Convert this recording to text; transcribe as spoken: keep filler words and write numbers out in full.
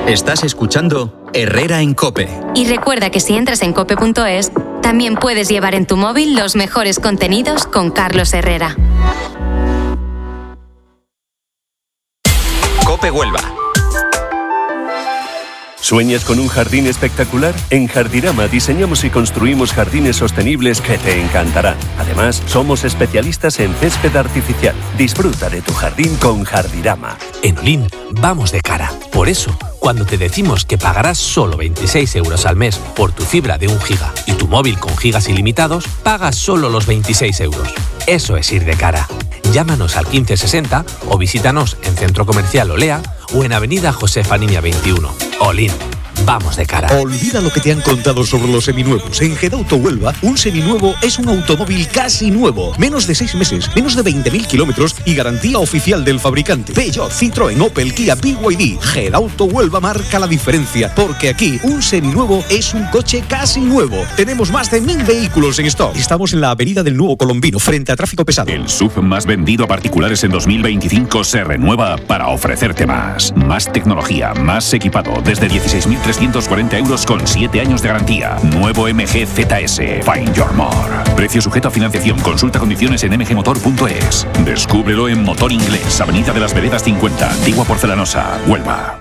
Estás escuchando Herrera en COPE. Y recuerda que si entras en cope punto es, también puedes llevar en tu móvil los mejores contenidos con Carlos Herrera. COPE Huelva. ¿Sueñas con un jardín espectacular? En Jardirama diseñamos y construimos jardines sostenibles que te encantarán. Además, somos especialistas en césped artificial. Disfruta de tu jardín con Jardirama. En Olin vamos de cara. Por eso, cuando te decimos que pagarás solo veintiséis euros al mes por tu fibra de un giga y tu móvil con gigas ilimitados, pagas solo los veintiséis euros. Eso es ir de cara. Llámanos al quince sesenta o visítanos en Centro Comercial Olea o en Avenida Josefa Niña veintiuno. Olin, vamos de cara. Olvida lo que te han contado sobre los seminuevos. En Gedauto Huelva, un seminuevo es un automóvil casi nuevo. Menos de seis meses, menos de veinte mil kilómetros y garantía oficial del fabricante. Peugeot, Citroën, Opel, Kia, B Y D. Gedauto Huelva marca la diferencia, porque aquí un seminuevo es un coche casi nuevo. Tenemos más de mil vehículos en stock. Estamos en la Avenida del Nuevo Colombino, frente a Tráfico Pesado. El S U V más vendido a particulares en dos mil veinticinco se renueva para ofrecerte más. Más tecnología, más equipado, desde dieciséis mil trescientos cuarenta euros con siete años de garantía. Nuevo M G Z S. Find your more. Precio sujeto a financiación. Consulta condiciones en m g motor punto es. Descúbrelo en Motor Inglés, Avenida de las Veredas cincuenta, Antigua Porcelanosa, Huelva.